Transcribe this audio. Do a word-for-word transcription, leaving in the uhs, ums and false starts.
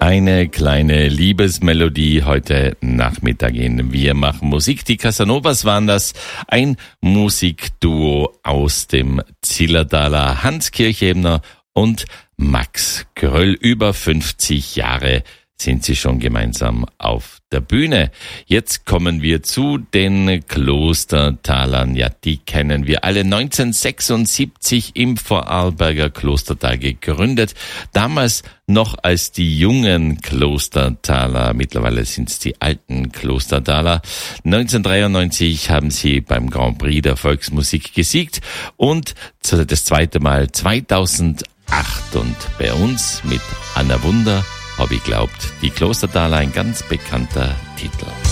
Eine kleine Liebesmelodie heute Nachmittag in Wir machen Musik. Die Casanovas waren das, ein Musikduo aus dem Zillertaler, Hans Kirchebner und Max Gröll. Über fünfzig Jahre sind sie schon gemeinsam auf der Bühne. Jetzt kommen wir zu den Klostertalern. Ja, die kennen wir alle. neunzehnhundertsechsundsiebzig im Vorarlberger Klostertal gegründet. Damals noch als die jungen Klostertaler. Mittlerweile sind es die alten Klostertaler. neunzehnhundertdreiundneunzig haben sie beim Grand Prix der Volksmusik gesiegt und das zweite Mal zweitausendacht. Und bei uns mit Anna Wunder habe ich glaubt, die Klostertaler, ein ganz bekannter Titel.